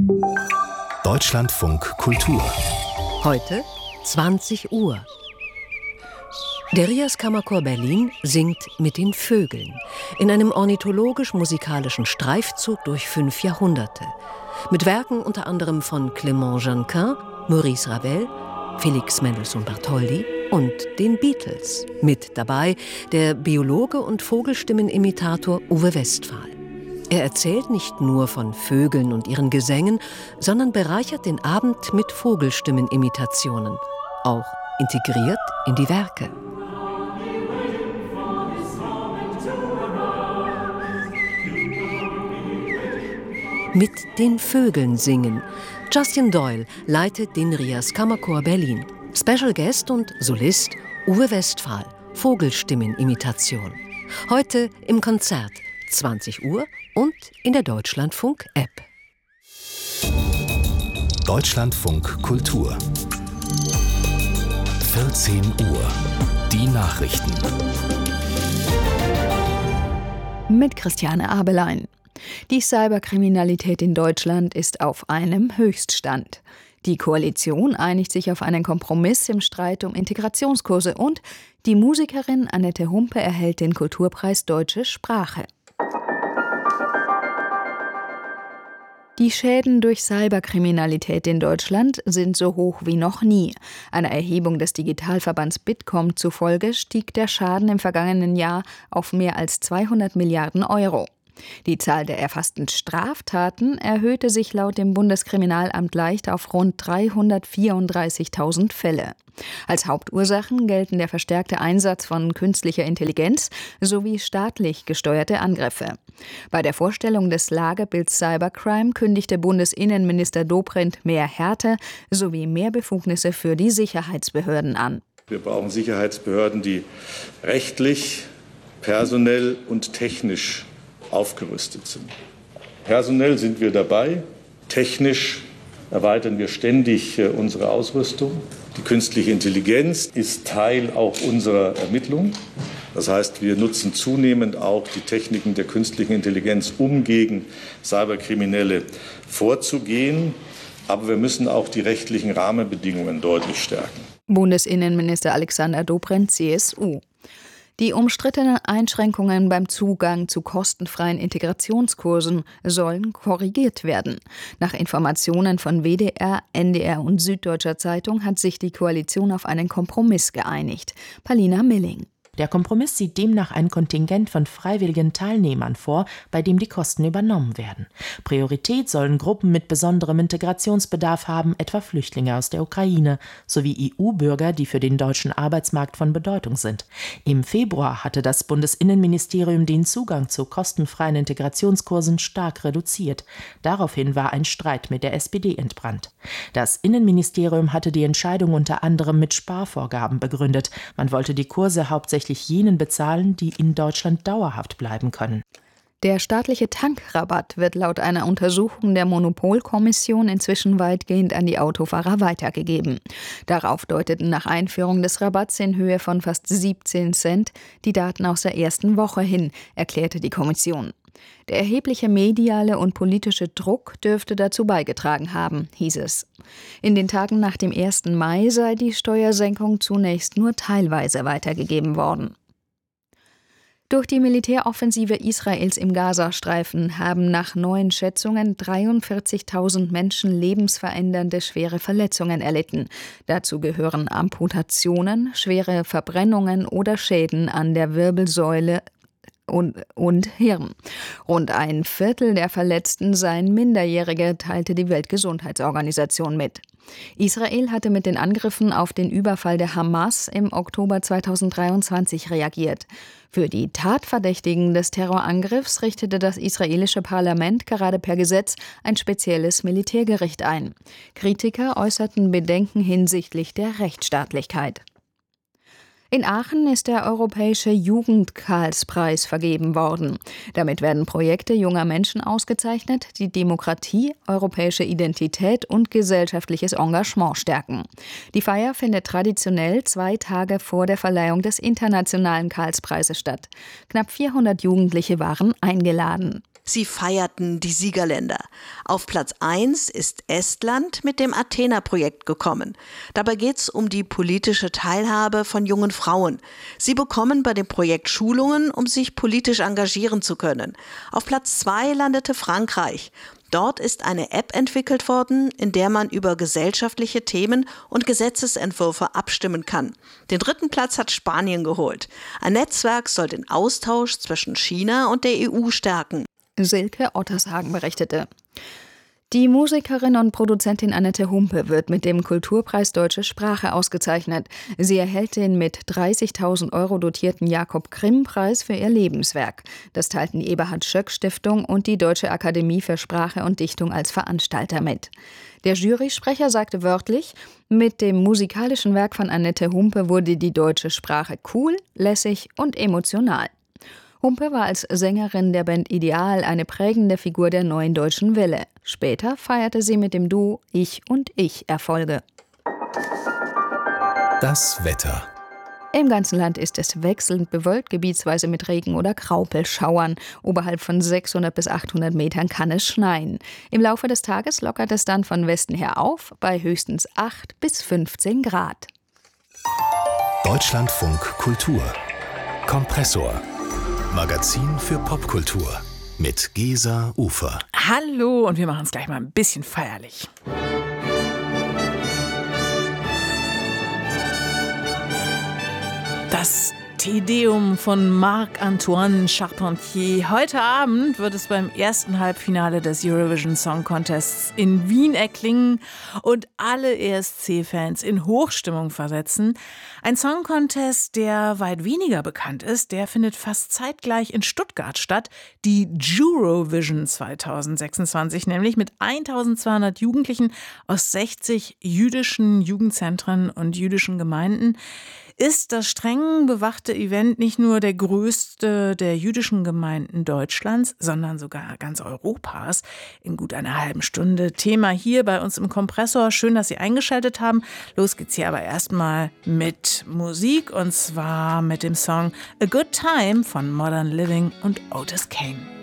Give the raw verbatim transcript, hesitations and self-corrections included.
Deutschlandfunk Kultur. Heute zwanzig Uhr. Der Rias Kammerchor Berlin singt mit den Vögeln in einem ornithologisch-musikalischen Streifzug durch fünf Jahrhunderte. Mit Werken unter anderem von Clément Jeanquin, Maurice Ravel, Felix Mendelssohn Bartholdy und den Beatles. Mit dabei der Biologe und Vogelstimmenimitator Uwe Westphal. Er erzählt nicht nur von Vögeln und ihren Gesängen, sondern bereichert den Abend mit Vogelstimmenimitationen, auch integriert in die Werke. Mit den Vögeln singen. Justin Doyle leitet den Rias Kammerchor Berlin. Special Guest und Solist Uwe Westphal, Vogelstimmenimitation. Heute im Konzert, zwanzig Uhr und in der Deutschlandfunk-App. Deutschlandfunk Kultur. vierzehn Uhr. Die Nachrichten. Mit Christiane Abelein. Die Cyberkriminalität in Deutschland ist auf einem Höchststand. Die Koalition einigt sich auf einen Kompromiss im Streit um Integrationskurse und die Musikerin Annette Humpe erhält den Kulturpreis Deutsche Sprache. Die Schäden durch Cyberkriminalität in Deutschland sind so hoch wie noch nie. Einer Erhebung des Digitalverbands Bitkom zufolge stieg der Schaden im vergangenen Jahr auf mehr als zweihundert Milliarden Euro. Die Zahl der erfassten Straftaten erhöhte sich laut dem Bundeskriminalamt leicht auf rund dreihundertvierunddreißigtausend Fälle. Als Hauptursachen gelten der verstärkte Einsatz von künstlicher Intelligenz sowie staatlich gesteuerte Angriffe. Bei der Vorstellung des Lagebilds Cybercrime kündigte Bundesinnenminister Dobrindt mehr Härte sowie mehr Befugnisse für die Sicherheitsbehörden an. Wir brauchen Sicherheitsbehörden, die rechtlich, personell und technisch aufgerüstet sind. Personell sind wir dabei, technisch erweitern wir ständig unsere Ausrüstung. Die künstliche Intelligenz ist Teil auch unserer Ermittlungen. Das heißt, wir nutzen zunehmend auch die Techniken der künstlichen Intelligenz, um gegen Cyberkriminelle vorzugehen. Aber wir müssen auch die rechtlichen Rahmenbedingungen deutlich stärken. Bundesinnenminister Alexander Dobrindt, C S U. Die umstrittenen Einschränkungen beim Zugang zu kostenfreien Integrationskursen sollen korrigiert werden. Nach Informationen von W D R, N D R und Süddeutscher Zeitung hat sich die Koalition auf einen Kompromiss geeinigt. Palina Milling. Der Kompromiss sieht demnach ein Kontingent von freiwilligen Teilnehmern vor, bei dem die Kosten übernommen werden. Priorität sollen Gruppen mit besonderem Integrationsbedarf haben, etwa Flüchtlinge aus der Ukraine, sowie E U-Bürger, die für den deutschen Arbeitsmarkt von Bedeutung sind. Im Februar hatte das Bundesinnenministerium den Zugang zu kostenfreien Integrationskursen stark reduziert. Daraufhin war ein Streit mit der S P D entbrannt. Das Innenministerium hatte die Entscheidung unter anderem mit Sparvorgaben begründet. Man wollte die Kurse hauptsächlich jenen bezahlen, die in Deutschland dauerhaft bleiben können. Der staatliche Tankrabatt wird laut einer Untersuchung der Monopolkommission inzwischen weitgehend an die Autofahrer weitergegeben. Darauf deuteten nach Einführung des Rabatts in Höhe von fast siebzehn Cent die Daten aus der ersten Woche hin, erklärte die Kommission. Der erhebliche mediale und politische Druck dürfte dazu beigetragen haben, hieß es. In den Tagen nach dem ersten Mai sei die Steuersenkung zunächst nur teilweise weitergegeben worden. Durch die Militäroffensive Israels im Gazastreifen haben nach neuen Schätzungen dreiundvierzigtausend Menschen lebensverändernde schwere Verletzungen erlitten. Dazu gehören Amputationen, schwere Verbrennungen oder Schäden an der Wirbelsäule Und, und Hirn. Rund ein Viertel der Verletzten seien Minderjährige, teilte die Weltgesundheitsorganisation mit. Israel hatte mit den Angriffen auf den Überfall der Hamas im Oktober zweitausenddreiundzwanzig reagiert. Für die Tatverdächtigen des Terrorangriffs richtete das israelische Parlament gerade per Gesetz ein spezielles Militärgericht ein. Kritiker äußerten Bedenken hinsichtlich der Rechtsstaatlichkeit. In Aachen ist der Europäische Jugend-Karlspreis vergeben worden. Damit werden Projekte junger Menschen ausgezeichnet, die Demokratie, europäische Identität und gesellschaftliches Engagement stärken. Die Feier findet traditionell zwei Tage vor der Verleihung des Internationalen Karlspreises statt. Knapp vierhundert Jugendliche waren eingeladen. Sie feierten die Siegerländer. Auf Platz eins ist Estland mit dem Athena-Projekt gekommen. Dabei geht es um die politische Teilhabe von jungen Frauen. Sie bekommen bei dem Projekt Schulungen, um sich politisch engagieren zu können. Auf Platz zwei landete Frankreich. Dort ist eine App entwickelt worden, in der man über gesellschaftliche Themen und Gesetzesentwürfe abstimmen kann. Den dritten Platz hat Spanien geholt. Ein Netzwerk soll den Austausch zwischen China und der E U stärken. Silke Ottershagen berichtete. Die Musikerin und Produzentin Annette Humpe wird mit dem Kulturpreis Deutsche Sprache ausgezeichnet. Sie erhält den mit dreißigtausend Euro dotierten Jakob-Grimm-Preis für ihr Lebenswerk. Das teilten die Eberhard-Schöck-Stiftung und die Deutsche Akademie für Sprache und Dichtung als Veranstalter mit. Der Jurysprecher sagte wörtlich, mit dem musikalischen Werk von Annette Humpe wurde die deutsche Sprache cool, lässig und emotional. Humpe war als Sängerin der Band Ideal eine prägende Figur der neuen deutschen Welle. Später feierte sie mit dem Duo Ich und Ich Erfolge. Das Wetter. Im ganzen Land ist es wechselnd bewölkt, gebietsweise mit Regen- oder Graupelschauern. Oberhalb von sechshundert bis achthundert Metern kann es schneien. Im Laufe des Tages lockert es dann von Westen her auf, bei höchstens acht bis fünfzehn Grad. Deutschlandfunk Kultur. Kompressor. Magazin für Popkultur mit Gesa Ufer. Hallo, und wir machen es gleich mal ein bisschen feierlich. Das Te Deum von Marc-Antoine Charpentier. Heute Abend wird es beim ersten Halbfinale des Eurovision Song Contests in Wien erklingen und alle E S C-Fans in Hochstimmung versetzen. Ein Song Contest, der weit weniger bekannt ist, der findet fast zeitgleich in Stuttgart statt. Die Jurovision zweitausendsechsundzwanzig, nämlich mit eintausendzweihundert Jugendlichen aus sechzig jüdischen Jugendzentren und jüdischen Gemeinden. Ist das streng bewachte Event nicht nur der größte der jüdischen Gemeinden Deutschlands, sondern sogar ganz Europas in gut einer halben Stunde. Thema hier bei uns im Kompressor. Schön, dass Sie eingeschaltet haben. Los geht's hier aber erstmal mit Musik, und zwar mit dem Song A Good Time von Modern Living und Otis Kane.